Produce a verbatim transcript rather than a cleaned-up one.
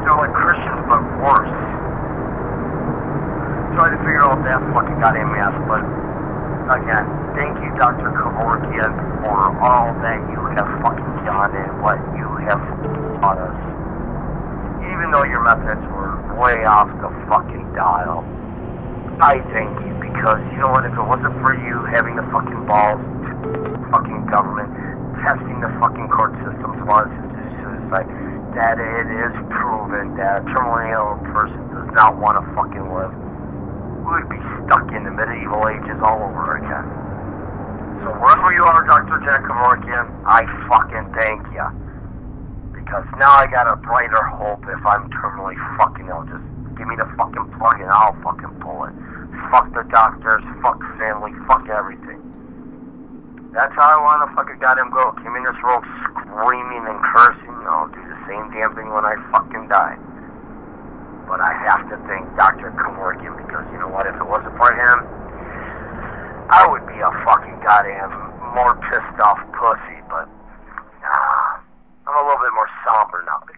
know, like Christians, but worse. Try to figure out that fucking goddamn mess, but again, thank you, Doctor Kevorkian, for all that you have fucking done and what you have taught us. Even though your methods were way off the fucking dial, I thank you, because you know what, if it wasn't for you having the fucking balls to fucking government, testing the fucking court systems while it's suicide, that it is proven that a terminally ill person does not want to fucking live, we would be stuck in the medieval ages all over again. So wherever you are, Doctor Jack Kevorkian, I fucking thank you. Because now I got a brighter hope if I'm terminally fucking ill. Just give me the fucking plug and I'll fucking pull it. Fuck the doctors, fuck family, fuck everything. That's how I want to fucking goddamn go. Came in this world screaming and cursing. I'll do the same damn thing when I fucking die. But I have to thank Doctor Kevorkian, because you know what, if it wasn't for him, I would be a fucking goddamn more pissed off pussy, but uh, I'm a little bit more somber now.